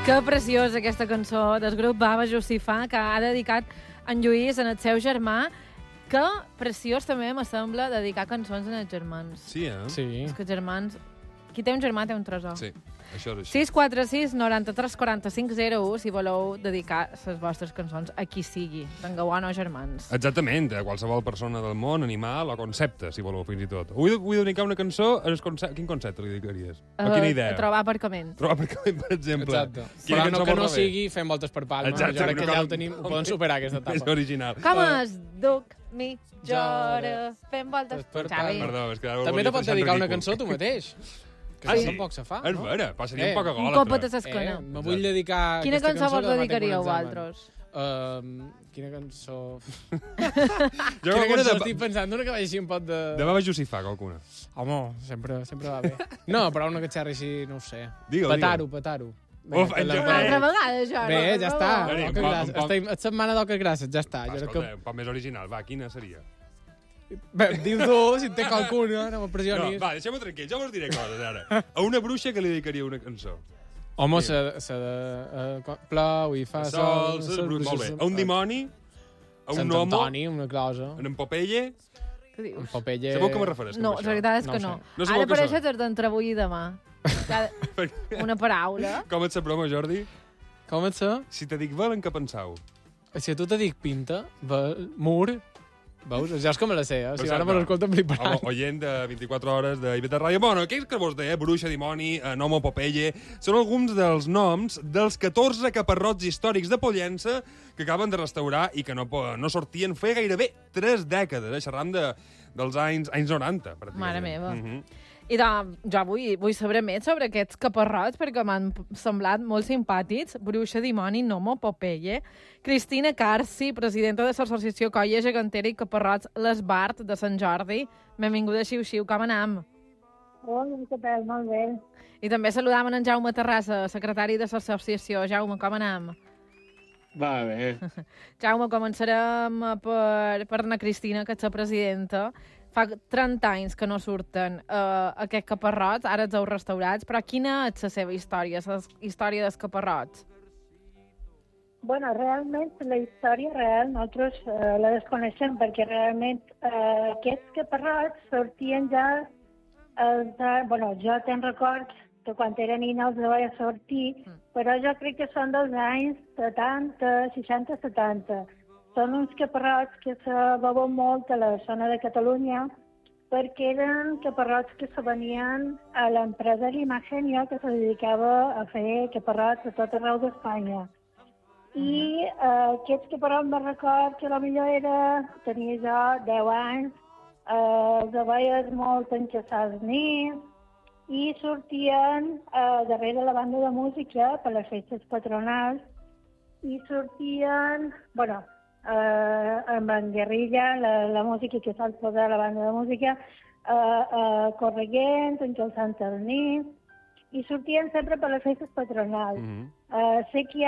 Que preciosa aquesta cançó del grup Baba Jussifà, que ha dedicat en Lluís, en el seu germà, que preciós també m'assembla dedicar cançons en els germans. Sí, eh? Sí. És que germans... Qui té un germà té un tresor. Sí, això és així. 646 93 45 01 si voleu dedicar les vostres cançons a qui sigui, tangueu o no germans. Exactament, a qualsevol persona del món, animal o concepte, si voleu, fins i tot. Vull dedicar una cançó, quin concepte li dedicaries? O quina idea? Trobar aparcament. Trobar aparcament, per exemple. Exacte. Quina Però cançó que no vols saber? sigui fem voltes per Palma. Exacte, Jo crec que una ja cosa ho poden superar, aquesta Més etapa. original. Com es duc mitja hora fent voltes per Xavi? Perdó, és que ara ho També volia te pots fer dedicar una ridícul. cançó tu mateix. Que Ah, això sí? tampoc se fa, És no? vera, passaria un poc a Un gol. copet a l'escona. Me vull dedicar Quina aquesta cançó vos que demà tinc un dedicaríeu examen. vosaltres? Quina cançó... Jo Quina alguna cançó de... estic pensant? Una que vagi així un pot de... De Baba Jussifà, qualcuna. Home, sempre va bé. No, però una que xerri així, no ho sé. Digue-ho, Petaro. Uf, Vinga, en la- Una altra vegada, jo. Bé, ja està. Dani, Oques un gràcies. poc- Estem setmana d'oques gràcies, ja està. Va, Jo crec escolta, un poc més original. Va, quina seria? Bé, diu tu, si en té qualcuna, no No, m'impressionis. va, deixem-ho tranquil, jo vos diré coses, ara. A una bruixa que li dedicaria una cançó. Home, s'ha de... Plou i fa sol... Molt bé. A un dimoni, a un Sant gnomo, Antoni, una cosa. a en Popeye... Què dius? Un Popeye... Sabeu què me refereix? No, la veritat és que no. No ho sé. No sabeu Ara què pareix són. d'entre avui i demà. Una paraula. Com et sap broma, Jordi? Com et sa? Si te dic vel, en què pensau? Si a tu te dic pinta, mur... Veus? Ja és que me la sé, eh? Si Exacte. ara me l'escolten fliparà. Oient de 24 hores d'Ibeta Ràdio. Bueno, aquells que vos deia, bruixa, dimoni, gnomo, Popeye, són alguns dels noms dels 14 caparrots històrics de Pollença que acaben de restaurar i que no sortien fer gairebé 3 dècades. Xerram dels anys 90, pràcticament. Mare meva. I jo vull saber més sobre aquests caparrots perquè m'han semblat molt simpàtics. Bruixa, dimoni, gnomo, Popeye. Cristina Carci, presidenta de l'Associació Colla Gegantera i Caparrots l'Esbart de Sant Jordi. Benvinguda a Xiu-Xiu, com anem? Hola, què tal? Molt bé. I també saludam en Jaume Terrassa, secretari de l'associació. Jaume, com anem? Va bé. Jaume, començarem per na Cristina, que és la presidenta. Fa 30 anys que no surten aquests caparrots, ara els heu restaurats, però quina és la seva història, la història dels caparrots? Bueno, realment la història real nosaltres la desconeixem perquè realment aquests caparrots sortien ja... jo tenc records que quan era nina els vaig sortir, però jo crec que són dels anys 70, 60, 70. Són uns caparrots que se veuen molt a la zona de Catalunya perquè eren caparrots que se venien a l'empresa Imagenio que se dedicava a fer caparrots a tot arreu d'Espanya. I aquests caparrots me record que potser tenia jo 10 anys, els veies molt encaçats nits i sortien darrere la banda de música per les festes patronals i sortien, amb en guerrilla, la música que sol posar la banda de música, correguents, encalçant el nit, i sortien sempre per les festes patronals. Sé que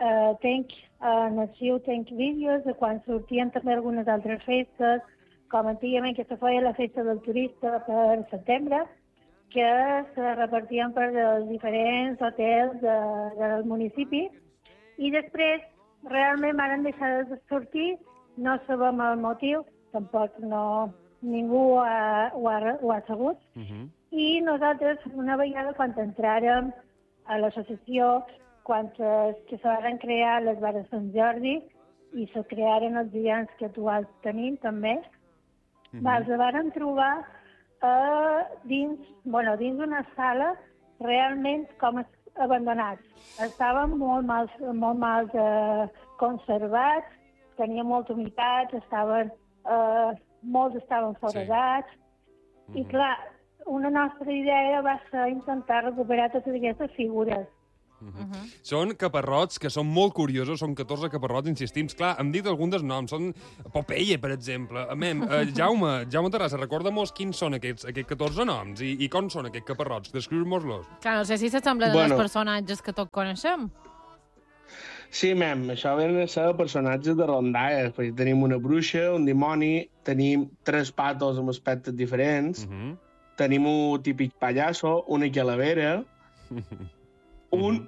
tenc vídeos de quan sortien també algunes altres festes, com antigament que se feia la festa del turista per setembre, que se repartien per els diferents hotels del municipi, i després realment van deixar de sortir, no sabem el motiu, tampoc ningú ho ha sabut, i nosaltres una vegada quan entràrem a l'associació, quan que se van crear les Vares Sant Jordi i se crearen els dians que actuals tenim també, els van trobar dins una sala realment com abandonats. Estaven molt mal conservats, tenien molta humitat, molts estaven foradats, i clar, una nostra idea va ser intentar recuperar totes aquestes figures. Són caparrots que són molt curiosos, són 14 caparrots, insistim. Clar, hem dit algun dels noms, són Popeye, per exemple. Jaume Terrassa, recorda-mos quins són aquests 14 noms i com són aquests caparrots. Descriu-nos-los. Clar, no sé si s'assemblen als personatges que tots coneixem. Sí, això venen a ser personatges de rondalles, perquè tenim una bruixa, un dimoni, tenim 3 patos amb aspectes diferents, tenim un típic pallasso, una calavera, un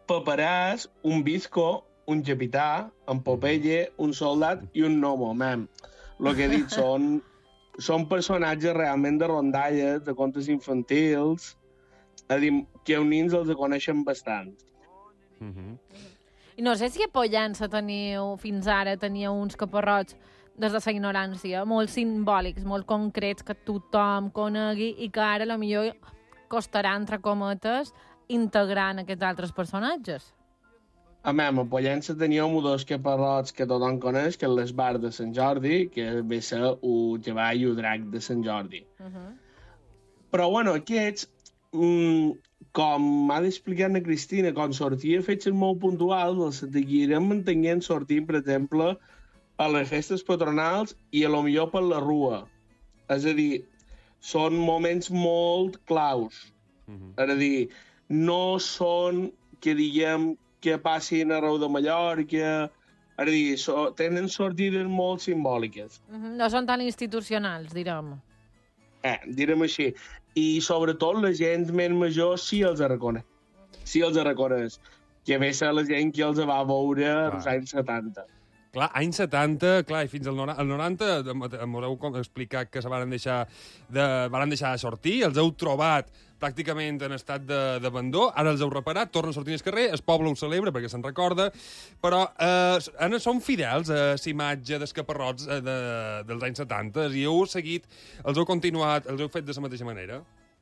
paperàs, un bizco, un capità, un Popeye, un soldat i un gnomo, mem. Lo que he dit són personatges realment de rondalles, de contes infantils, a dir, que els nins els coneixen bastant. I no sé si a Pollença fins ara teníeu uns caparrots des de la ignorància, molt simbòlics, molt concrets, que tothom conegui i que ara potser costarà, entre cometes, integrant aquests altres personatges. A Pollença teníem dos caparrots que tothom coneix, que és l'esbar de Sant Jordi, que ve ser el cavall i el drac de Sant Jordi. Però, bueno, aquests, com m'ha d'explicar la Cristina, com sortia fetges molt puntuals, els seguirem mantenint sortint, per exemple, a les festes patronals i a lo millor per la rua. És a dir, són moments molt claus. És a dir, no són que diguem que passin arreu de Mallorca, és a dir, tenen sortides molt simbòliques. No són tan institucionals, direm. Direm així. I sobretot la gent més major sí els reconeix. Sí els reconeix. Que ve ser la gent que els va veure als anys 70. Clar, anys 70, clar, i fins al 90 m'ho heu explicat que se varen deixar de sortir, els heu trobat pràcticament en estat d'abandó, ara els heu reparat, tornen a sortir al carrer, el poble ho celebra perquè se'n recorda, però són fidels a la imatge dels caparrots dels anys 70 i heu seguit, els heu continuat, els heu fet de la mateixa manera?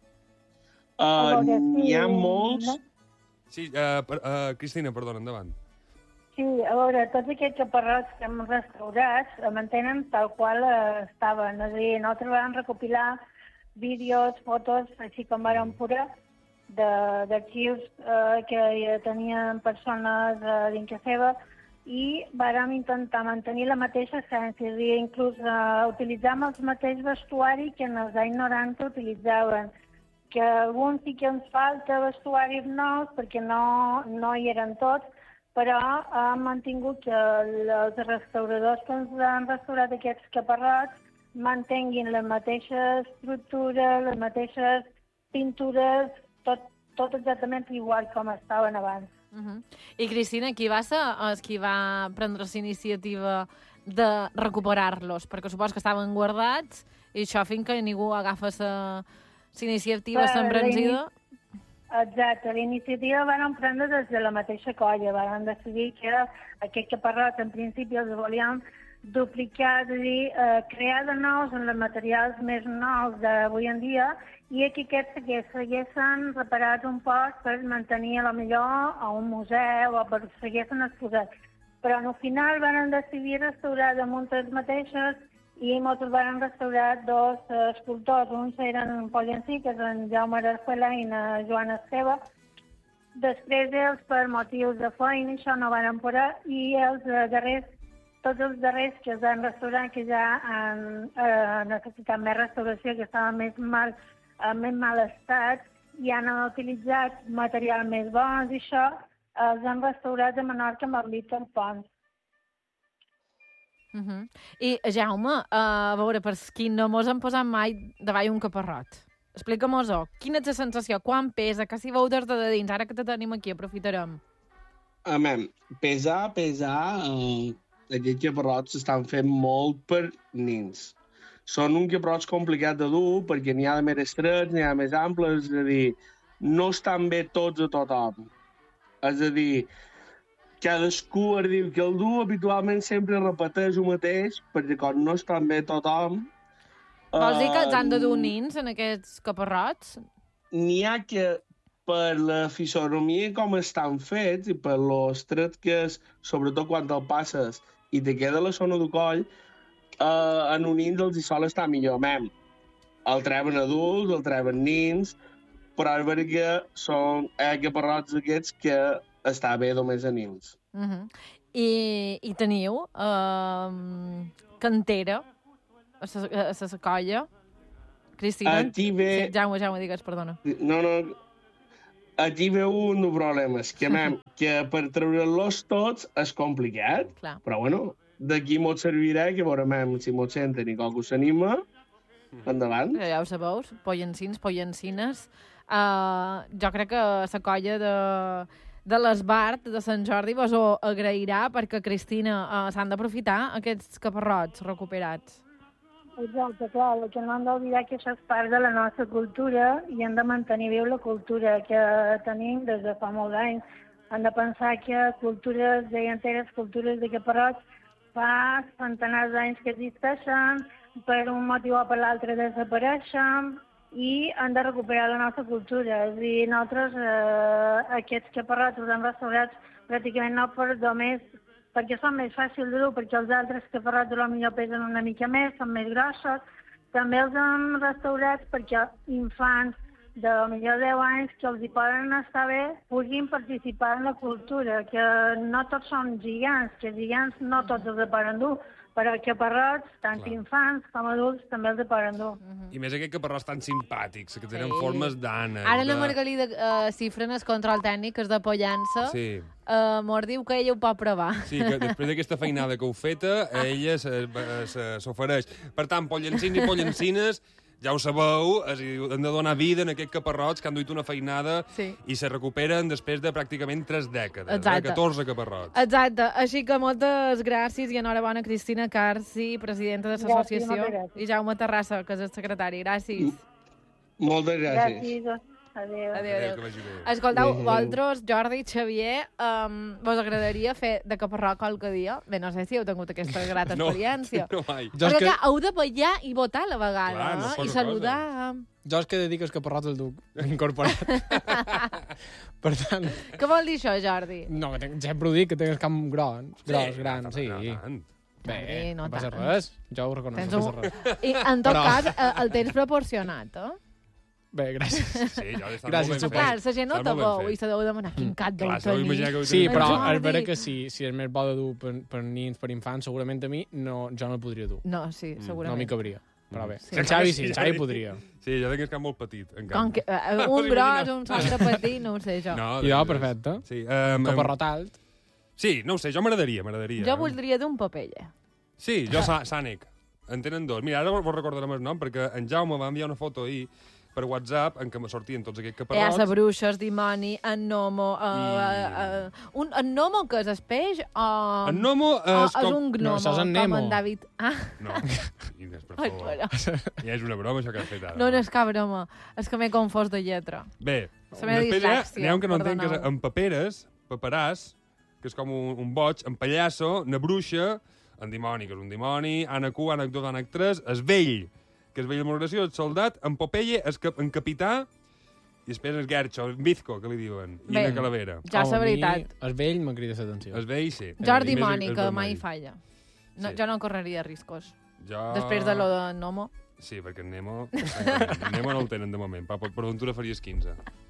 N'hi ha molts... Sí, Cristina, perdona, endavant. Sí, a veure, tots aquests caparrots que hem restaurat mantenen tal qual estaven. És a dir, nosaltres vam recopilar vídeos, fotos, així com vàrem poder, d'arxius que tenien persones dins casa seva i vàrem intentar mantenir la mateixa essència. És a dir, inclús utilitzàvem el mateix vestuari que en els anys 90 utilitzaven. Que alguns sí que ens falta vestuaris nous perquè no hi eren tots, però hem mantingut que els restauradors que ens han restaurat aquests caparrots mantenguin la mateixa estructura, les mateixes pintures, tot exactament igual com estaven abans. I Cristina, qui va ser qui va prendre la iniciativa de recuperar-los? Perquè supos que estaven guardats i això fins que ningú agafa la iniciativa s'embranzida... Exacte, la iniciativa van prendre des de la mateixa colla, van decidir que aquest caparrot en principi els volíem duplicar, és a dir, crear de nous en els materials més nous d'avui en dia i que aquests s'haguessin reparat un poc per mantenir a lo millor a un museu o per s'haguessin exposat. Però al final van decidir restaurar damunt els mateixos i nosaltres vam restaurar dos escultors. Uns eren en Pollencí, que és en Jaume Arascuela i na Joana Esteve. Després ells, per motius de feina, això no van poder, i tots els darrers que es van restaurar, que ja han necessitat més restauració, que estaven més mal estat, i han utilitzat material més bons, i això els han restaurat a Menorca amb el Little Pond. I, Jaume, a veure, per qui no mos han posat mai davall un caparrot, explica-mos-ho. Quina és la sensació? Quan pesa? Que si veu des de dins? Ara que te tenim aquí, aprofitarem. Pesar, aquests caparrots s'estan fent molt per nins. Són un caparrots complicat de dur perquè n'hi ha de més estrets, n'hi ha de més amples, és a dir, no estan bé tots a tothom. És a dir, cadascú es diu que el dur habitualment sempre repeteix el mateix, perquè com no estan bé tothom... Vols dir que els han de dur nins en aquests caparrots? N'hi ha que, per la fisonomia com estan fets i per l'estret que és, sobretot quan el passes i te queda la zona del coll, en un nins els hi sol estar millor. El treuen adults, el treuen nins, però és veritat que són caparrots aquests que està bé només a nins. I teniu cantera a la colla? Cristina? Aquí ve... Jaume, digues, perdona. No, aquí ve un dels problemes, que per treure-los tots és complicat, clar. Però bueno, d'aquí mos servirà que veurem si mos senten i qualcú s'anima, endavant. Ja ho sabeu, pollencins, pollencines. Jo crec que la colla de l'Esbart de Sant Jordi vos ho agrairà perquè, Cristina, s'han d'aprofitar aquests caparrots recuperats. Exacte, clar, el que no hem d'oblidar que això és part de la nostra cultura i hem de mantenir viu la cultura que tenim des de fa molts anys. Hem de pensar que cultures enteres, cultures de caparrots, fa centenars d'anys que existeixen, per un motiu o per l'altre desapareixen i hem de recuperar la nostra cultura. És a dir, nosaltres aquests caparrots els hem restaurats pràcticament no per només perquè són més fàcils de dur, perquè els altres caparrots potser pesen una mica més, són més grossos. També els hem restaurats perquè infants de millor 10 anys que els hi poden estar bé puguin participar en la cultura, que no tots són gegants, que gegants no tots els poden dur, però caparrots, tant infants com adults, també els poden dur. I més aquests caparrots tan simpàtics, que tenen Sí. formes d'ànec. Ara la Margalida Cifren, el control tècnic, és de Pollença, Sí. mos diu que ella ho pot provar. Sí, que després d'aquesta feinada que heu feta, ella s'ofereix. Per tant, pollencins i pollencines, ja ho sabeu, han de donar vida en aquests caparrots que han duit una feinada Sí. i se recuperen després de pràcticament 3 dècades. Exacte. 14 caparrots. Exacte, així que moltes gràcies i enhorabona Cristina Carci, presidenta de Gràcies, l'associació, moltes gràcies. i Jaume Terrassa, que és el secretari. Gràcies. Moltes gràcies. Gràcies. Adéu. Adéu, Que adéu. vagi bé. Escolteu, Adéu. vosaltres, Jordi i Xavier, vos agradaria fer de caparró qualque dia? Bé, no sé si heu tingut aquesta grata experiència. No mai. Jo és Perquè, que, clar, heu de ballar i votar a la vegada, Clar, no és i poca saludar. jo és que he de dir que els caparrots el duc incorporat. Per tant, Què vol dir això, Jordi? no, sempre ho dic, que tens camp gros, gran, sí. No tant. Bé, Jordi, no no passa tant. res, jo ho reconec, Tens no passa un... res. I, en tot Però- cas, el tens proporcionat, eh? Bé, gràcies. Sí, ja està Gràcies, molt ben Xavier. Clar, fet. la gent no Està te molt ben veu i fet. se deu demanar quin cap deu Clar, se deu imaginar tenir. que ho Sí, teniu. però Jordi. és vera que si és més bo de dur per nins, per infants, segurament a mi jo no el podria dur. No, sí, No segurament. m'hi cabria. Però bé, Sí. el Xavi sí, el Xavi podria. Sí, jo tinc el cap molt petit, en Com canvi. que, un gros, un altre petit, no ho sé jo. No, I jo, doncs, perfecte. Sí, Caparrot alt. sí, no ho sé, jo m'agradaria. Jo voldria d'un papella. Sí, jo Sànec. En tenen dos. Mira, ara vos recordarem el nom, perquè en Jaume va enviar una foto ahir per WhatsApp en què me sortien tots aquests Hi ha caparrots. la bruixes, dimoni, en Nomo... en Nomo que és el peix o... En Nomo és un gnomo, No, això és en com Nemo. en David. Ah, No, Inés, per ai, favor. pera. Ja és una broma, això que has fet ara. No, no és cap broma. És que m'he confós de lletra. Bé, La meva després dislèxia, n'hi ha un que no entenc, que és perdoneu. en paperes, paperàs, que és com un boig, en pallasso, una bruixa, en dimoni, que és un dimoni, ànec 1, ànec 2, ànec 3, es vell, que és vell de moració, el soldat, en Popeye, en capità, i després el Gercho, el Bizco, que li diuen, i Bé. una calavera. Ja és la A mi, veritat. El vell m'ha cridat l'atenció. Es vell, sí. Jordi I més Moni, el que vermell. mai falla. No, Sí. Jo no correria riscos. Jo... Després de lo de Nomo. Sí, perquè en Nemo no el tenen de moment. Per aventura faries 15.